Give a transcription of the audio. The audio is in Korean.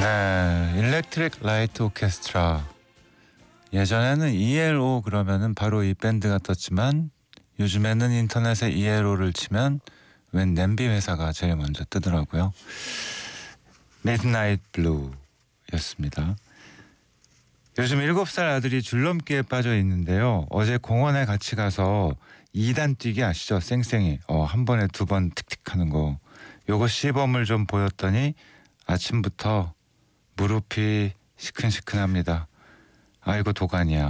네, 일렉트릭 라이트 오케스트라. 예전에는 ELO 그러면은 바로 이 밴드가 떴지만 요즘에는 인터넷에 ELO를 치면 웬 냄비 회사가 제일 먼저 뜨더라고요. Midnight Blue였습니다. 요즘 7살 아들이 줄넘기에 빠져 있는데요. 어제 공원에 같이 가서 2단 뛰기 아시죠? 쌩쌩이. 한 번에 2번 틱틱 하는 거. 요거 시범을 좀 보였더니 아침부터 무릎이 시큰시큰합니다. 아이고 도가니야.